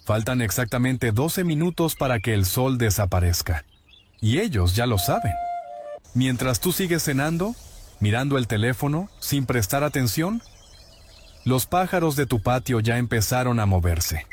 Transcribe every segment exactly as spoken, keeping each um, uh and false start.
Faltan exactamente doce minutos para que el sol desaparezca. Y ellos ya lo saben. Mientras tú sigues cenando, mirando el teléfono, sin prestar atención, los pájaros de tu patio ya empezaron a moverse.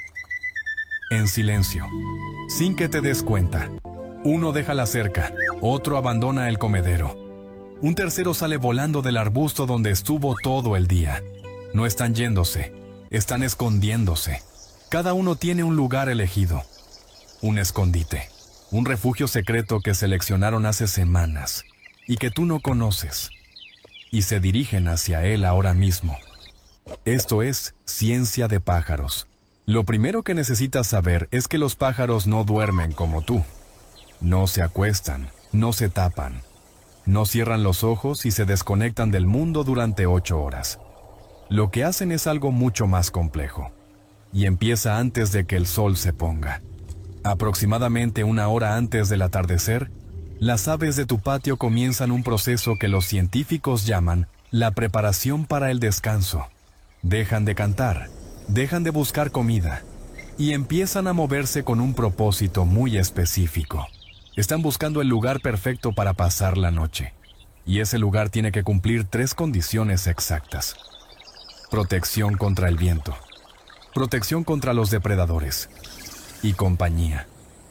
En silencio, sin que te des cuenta. Uno deja la cerca, otro abandona el comedero. Un tercero sale volando del arbusto donde estuvo todo el día. No están yéndose, están escondiéndose. Cada uno tiene un lugar elegido. Un escondite, un refugio secreto que seleccionaron hace semanas y que tú no conoces. Y se dirigen hacia él ahora mismo. Esto es ciencia de pájaros. Lo primero que necesitas saber es que los pájaros no duermen como tú. No se acuestan, no se tapan. No cierran los ojos y se desconectan del mundo durante ocho horas. Lo que hacen es algo mucho más complejo. Y empieza antes de que el sol se ponga. Aproximadamente una hora antes del atardecer, las aves de tu patio comienzan un proceso que los científicos llaman la preparación para el descanso. Dejan de cantar, dejan de buscar comida y empiezan a moverse con un propósito muy específico. Están buscando el lugar perfecto para pasar la noche. Y ese lugar tiene que cumplir tres condiciones exactas. Protección contra el viento. Protección contra los depredadores. Y compañía.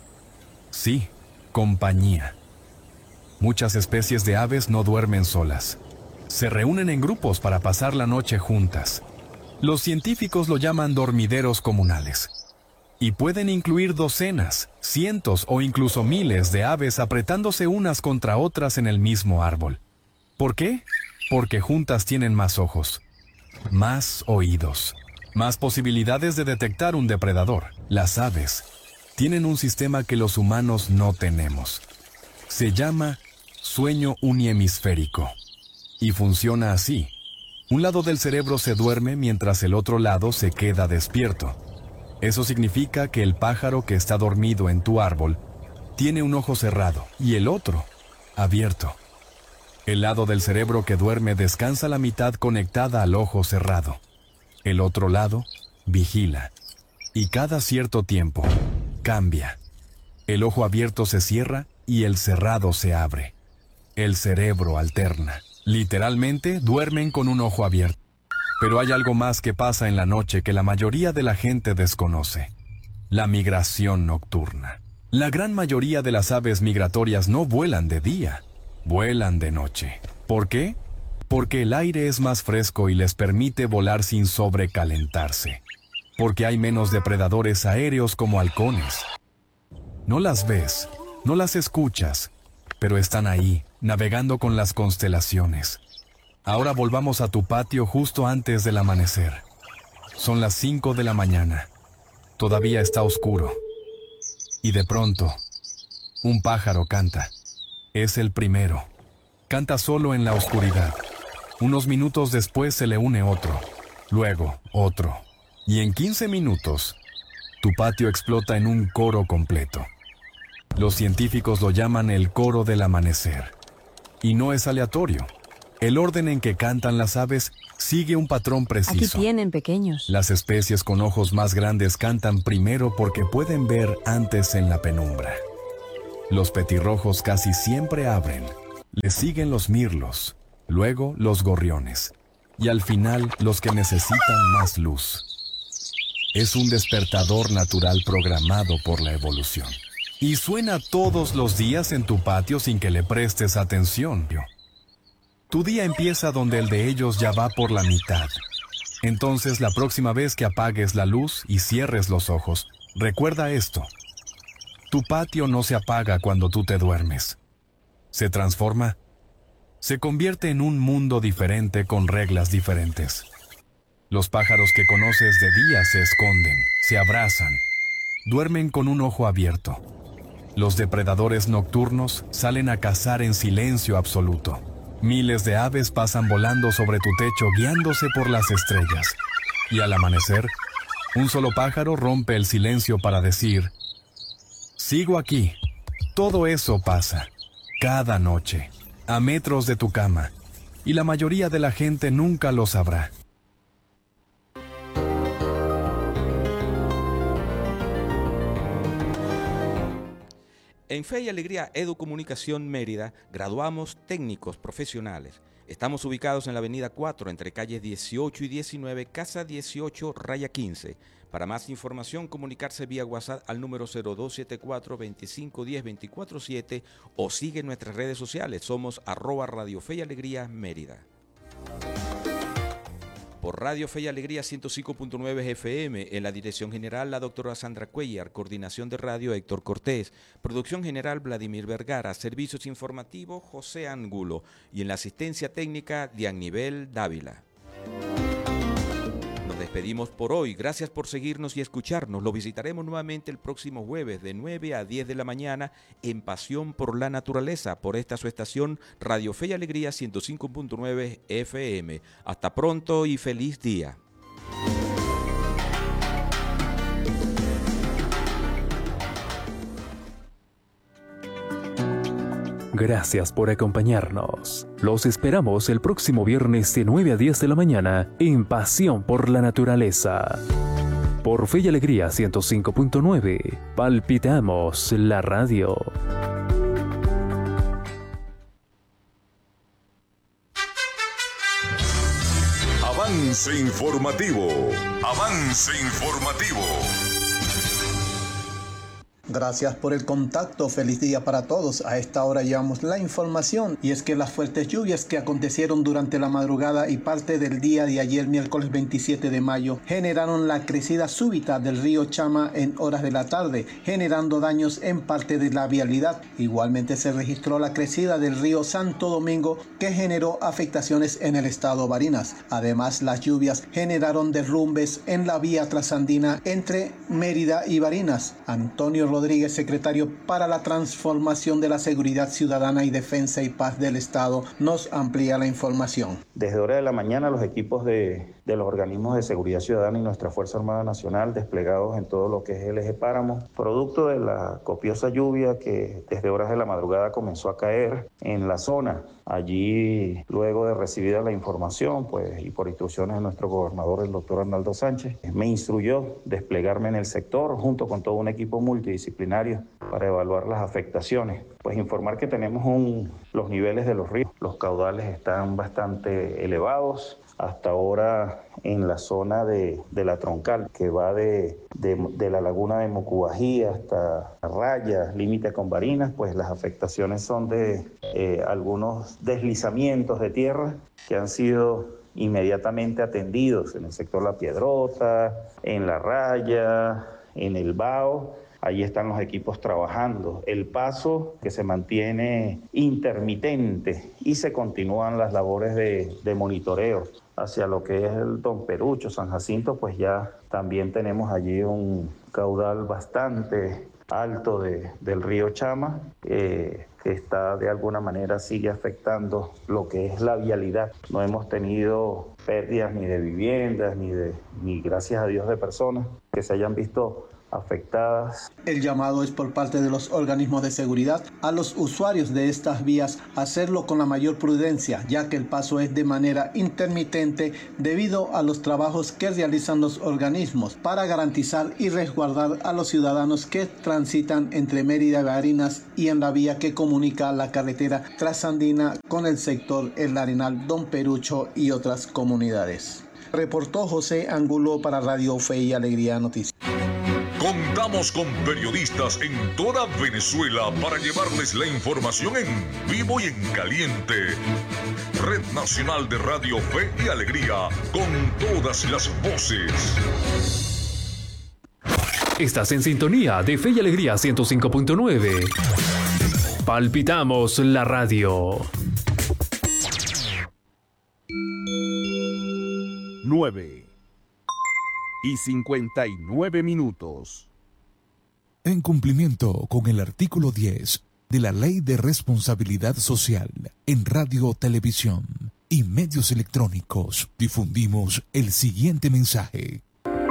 Sí, compañía. Muchas especies de aves no duermen solas. Se reúnen en grupos para pasar la noche juntas. Los científicos lo llaman dormideros comunales. Y pueden incluir docenas, cientos o incluso miles de aves apretándose unas contra otras en el mismo árbol. ¿Por qué? Porque juntas tienen más ojos, más oídos, más posibilidades de detectar un depredador. Las aves tienen un sistema que los humanos no tenemos. Se llama sueño unihemisférico. Y funciona así. Un lado del cerebro se duerme mientras el otro lado se queda despierto. Eso significa que el pájaro que está dormido en tu árbol tiene un ojo cerrado y el otro abierto. El lado del cerebro que duerme descansa la mitad conectada al ojo cerrado. El otro lado vigila. Y cada cierto tiempo cambia. El ojo abierto se cierra y el cerrado se abre. El cerebro alterna. Literalmente duermen con un ojo abierto. Pero hay algo más que pasa en la noche que la mayoría de la gente desconoce. La migración nocturna. La gran mayoría de las aves migratorias no vuelan de día, vuelan de noche. ¿Por qué? Porque el aire es más fresco y les permite volar sin sobrecalentarse. Porque hay menos depredadores aéreos como halcones. No las ves, no las escuchas, pero están ahí, navegando con las constelaciones. Ahora volvamos a tu patio justo antes del amanecer. Son las cinco de la mañana. Todavía está oscuro. Y de pronto, un pájaro canta. Es el primero. Canta solo en la oscuridad. Unos minutos después se le une otro. Luego, otro. Y en quince minutos, tu patio explota en un coro completo. Los científicos lo llaman el coro del amanecer. Y no es aleatorio. El orden en que cantan las aves sigue un patrón preciso. Aquí tienen pequeños. Las especies con ojos más grandes cantan primero porque pueden ver antes en la penumbra. Los petirrojos casi siempre abren. Les siguen los mirlos, luego los gorriones, y al final los que necesitan más luz. Es un despertador natural programado por la evolución. Y suena todos los días en tu patio sin que le prestes atención. Tu día empieza donde el de ellos ya va por la mitad. Entonces, la próxima vez que apagues la luz y cierres los ojos, recuerda esto. Tu patio no se apaga cuando tú te duermes. Se transforma. Se convierte en un mundo diferente con reglas diferentes. Los pájaros que conoces de día se esconden, se abrazan, duermen con un ojo abierto. Los depredadores nocturnos salen a cazar en silencio absoluto. Miles de aves pasan volando sobre tu techo guiándose por las estrellas. Y al amanecer, un solo pájaro rompe el silencio para decir: sigo aquí. Todo eso pasa, cada noche, a metros de tu cama, y la mayoría de la gente nunca lo sabrá. En Fe y Alegría Educomunicación Mérida graduamos técnicos profesionales. Estamos ubicados en la avenida cuatro, entre calles dieciocho y diecinueve, casa dieciocho, raya quince. Para más información, comunicarse vía WhatsApp al número cero dos siete cuatro, veinticinco diez, veinticuatro siete o sigue en nuestras redes sociales. Somos arroba Radio Fe y Alegría Mérida. Por Radio Fe y Alegría ciento cinco punto nueve F M, en la dirección general la doctora Sandra Cuellar, coordinación de radio Héctor Cortés, producción general Vladimir Vergara, servicios informativos José Angulo y en la asistencia técnica Dianivel Dávila. Nos despedimos por hoy, gracias por seguirnos y escucharnos. Lo visitaremos nuevamente el próximo jueves de nueve a diez de la mañana en Pasión por la Naturaleza, por esta su estación Radio Fe y Alegría ciento cinco punto nueve F M. Hasta pronto y feliz día. Gracias por acompañarnos. Los esperamos el próximo viernes de nueve a diez de la mañana en Pasión por la Naturaleza. Por Fe y Alegría ciento cinco punto nueve, palpitamos la radio. Avance informativo. Avance informativo. Gracias por el contacto, feliz día para todos. A esta hora llevamos la información y es que las fuertes lluvias que acontecieron durante la madrugada y parte del día de ayer miércoles veintisiete de mayo generaron la crecida súbita del río Chama en horas de la tarde, generando daños en parte de la vialidad. Igualmente se registró la crecida del río Santo Domingo que generó afectaciones en el estado Barinas. Además, las lluvias generaron derrumbes en la vía trasandina entre Mérida y Barinas. Antonio Rodríguez Rodríguez, secretario para la Transformación de la Seguridad Ciudadana y Defensa y Paz del Estado, nos amplía la información. Desde hora de la mañana, los equipos de, de los organismos de seguridad ciudadana y nuestra Fuerza Armada Nacional desplegados en todo lo que es el eje Páramo, producto de la copiosa lluvia que desde horas de la madrugada comenzó a caer en la zona. Allí, luego de recibida la información, pues, y por instrucciones de nuestro gobernador, el doctor Arnaldo Sánchez, me instruyó desplegarme en el sector junto con todo un equipo multidisciplinario para evaluar las afectaciones. Pues informar que tenemos un, los niveles de los ríos, los caudales están bastante elevados. Hasta ahora en la zona de, de la troncal, que va de, de, de la laguna de Mocubají hasta Raya, límite con Barinas, pues las afectaciones son de eh, algunos deslizamientos de tierra que han sido inmediatamente atendidos en el sector La Piedrota, en La Raya, en el Bao. Allí están los equipos trabajando. El paso que se mantiene intermitente y se continúan las labores de, de monitoreo hacia lo que es el Don Perucho, San Jacinto, pues ya también tenemos allí un caudal bastante alto de, del río Chama, eh, que está de alguna manera sigue afectando lo que es la vialidad. No hemos tenido pérdidas ni de viviendas, ni, de, ni gracias a Dios de personas que se hayan visto afectadas. El llamado es por parte de los organismos de seguridad a los usuarios de estas vías a hacerlo con la mayor prudencia, ya que el paso es de manera intermitente debido a los trabajos que realizan los organismos para garantizar y resguardar a los ciudadanos que transitan entre Mérida y Barinas y en la vía que comunica la carretera trasandina con el sector El Arenal, Don Perucho y otras comunidades. Reportó José Angulo para Radio Fe y Alegría Noticias. Contamos con periodistas en toda Venezuela para llevarles la información en vivo y en caliente. Red Nacional de Radio Fe y Alegría, con todas las voces. Estás en sintonía de Fe y Alegría ciento cinco punto nueve. Palpitamos la radio. nueve y cincuenta y nueve minutos. En cumplimiento con el artículo diez de la Ley de Responsabilidad Social en Radio, Televisión y Medios Electrónicos, difundimos el siguiente mensaje.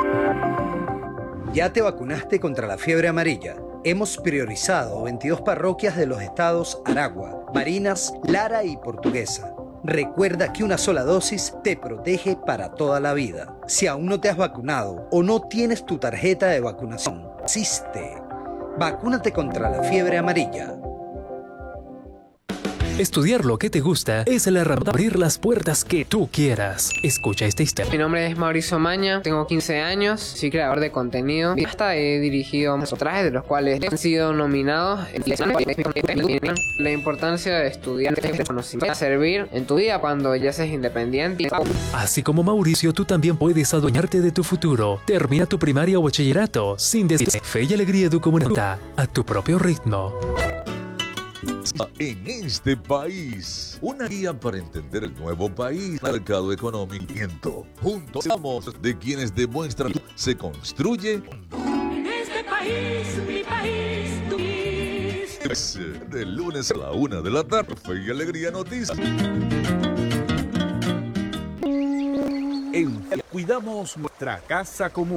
¿Ya te vacunaste contra la fiebre amarilla? Hemos priorizado veintidós parroquias de los estados Aragua, Barinas, Lara y Portuguesa. Recuerda que una sola dosis te protege para toda la vida. Si aún no te has vacunado o no tienes tu tarjeta de vacunación, asiste. Vacúnate contra la fiebre amarilla. Estudiar lo que te gusta es la herramienta para abrir las puertas que tú quieras. Escucha esta historia. Mi nombre es Mauricio Maña, tengo quince años, soy creador de contenido y hasta he dirigido trajes de los cuales han sido nominados. La importancia de estudiar conocimiento, servir en tu vida cuando ya seas independiente. Así como Mauricio, tú también puedes adueñarte de tu futuro. Termina tu primaria o bachillerato sin decir Fe y Alegría de Comunidad a tu propio ritmo. En este país, una guía para entender el nuevo país, mercado económico. Juntos somos de quienes demuestran que se construye. En este país, mi país, tu país. De lunes a la una de la tarde, Fe y Alegría Noticias. En Fe cuidamos nuestra casa común.